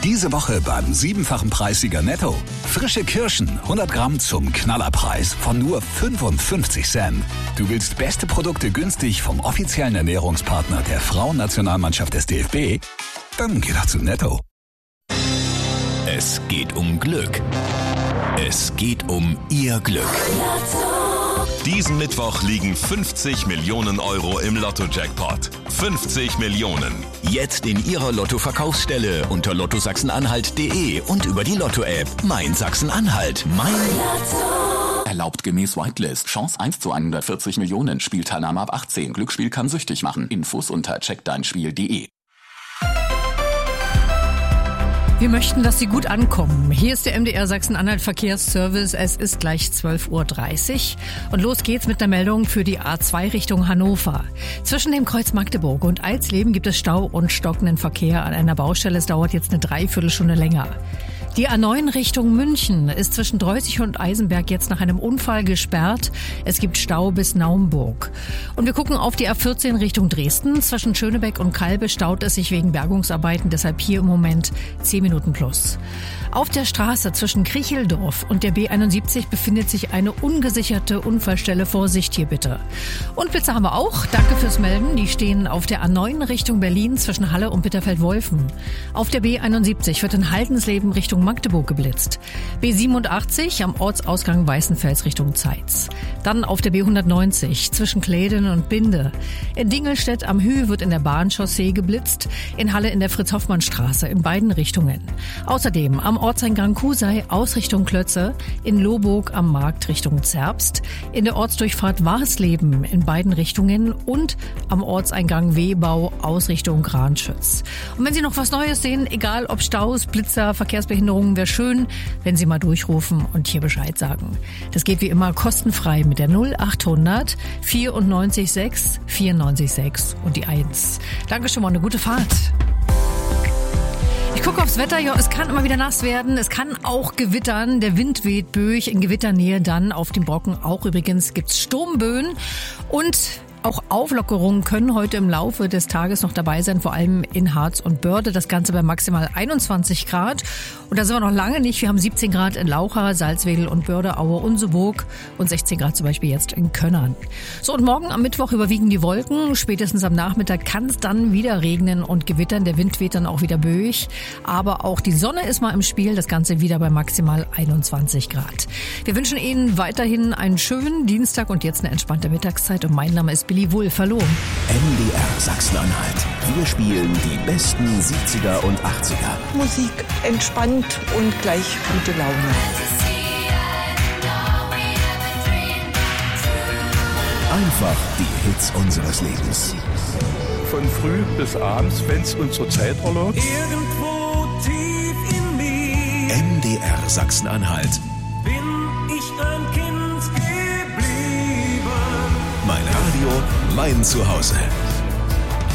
Diese Woche beim 7-fachen Preissieger Netto. Frische Kirschen, 100 Gramm zum Knallerpreis von nur 55 Cent. Du willst beste Produkte günstig vom offiziellen Ernährungspartner der Frauennationalmannschaft des DFB? Dann geh doch zu Netto. Es geht um Glück. Es geht um Ihr Glück. Diesen Mittwoch liegen 50 Millionen Euro im Lotto-Jackpot. 50 Millionen. Jetzt in Ihrer Lotto-Verkaufsstelle unter lottosachsen-anhalt.de und über die Lotto-App. Mein Sachsen-Anhalt. Mein Lotto. Erlaubt gemäß Whitelist. Chance 1 zu 140 Millionen. Spielteilnahme ab 18. Glücksspiel kann süchtig machen. Infos unter checkdeinspiel.de. Wir möchten, dass Sie gut ankommen. Hier ist der MDR Sachsen-Anhalt Verkehrsservice. Es ist gleich 12:30 Uhr. Und los geht's mit der Meldung für die A2 Richtung Hannover. Zwischen dem Kreuz Magdeburg und Alsleben gibt es Stau und stockenden Verkehr an einer Baustelle. Es dauert jetzt eine Dreiviertelstunde länger. Die A9 Richtung München ist zwischen Dreußig und Eisenberg jetzt nach einem Unfall gesperrt. Es gibt Stau bis Naumburg. Und wir gucken auf die A14 Richtung Dresden. Zwischen Schönebeck und Kalbe staut es sich wegen Bergungsarbeiten, deshalb hier im Moment 10 Minuten plus. Auf der Straße zwischen Kricheldorf und der B71 befindet sich eine ungesicherte Unfallstelle. Vorsicht hier bitte. Und Blitze haben wir auch. Danke fürs Melden. Die stehen auf der A9 Richtung Berlin zwischen Halle und Bitterfeld-Wolfen. Auf der B71 wird in Haldensleben Richtung Magdeburg geblitzt. B87 am Ortsausgang Weißenfels Richtung Zeitz. Dann auf der B190 zwischen Kläden und Binde. In Dingelstedt am Hüh wird in der Bahnchaussee geblitzt. In Halle in der Fritz-Hoffmann-Straße in beiden Richtungen. Außerdem am Ortseingang Kusei aus Richtung Klötze. In Lohburg am Markt Richtung Zerbst. In der Ortsdurchfahrt Warsleben in beiden Richtungen. Und am Ortseingang Wehbau aus Richtung Granschütz. Und wenn Sie noch was Neues sehen, egal ob Staus, Blitzer, Verkehrsbehinderungen, wäre schön, wenn Sie mal durchrufen und hier Bescheid sagen. Das geht wie immer kostenfrei mit der 0800 94 6 94 6 und die 1. Danke schon mal, eine gute Fahrt. Ich gucke aufs Wetter, ja, es kann immer wieder nass werden, es kann auch gewittern, der Wind weht böig, in Gewitternähe dann auf dem Brocken auch übrigens gibt's Sturmböen und auch Auflockerungen können heute im Laufe des Tages noch dabei sein, vor allem in Harz und Börde. Das Ganze bei maximal 21 Grad. Und da sind wir noch lange nicht. Wir haben 17 Grad in Laucha, Salzwedel und Börde, Aue, Unseburg und 16 Grad zum Beispiel jetzt in Könnern. So, und morgen am Mittwoch überwiegen die Wolken. Spätestens am Nachmittag kann es dann wieder regnen und gewittern. Der Wind weht dann auch wieder böig. Aber auch die Sonne ist mal im Spiel. Das Ganze wieder bei maximal 21 Grad. Wir wünschen Ihnen weiterhin einen schönen Dienstag und jetzt eine entspannte Mittagszeit. Und mein Name ist Billy Wulff. Hallo. MDR Sachsen-Anhalt. Wir spielen die besten 70er und 80er. Musik entspannt und gleich gute Laune. Einfach die Hits unseres Lebens. Von früh bis abends, wenn es unsere Zeit erlaubt. Irgendwo tief in mir MDR Sachsen-Anhalt. bin ich ein Kind geblieben. Mein Radio, mein Zuhause.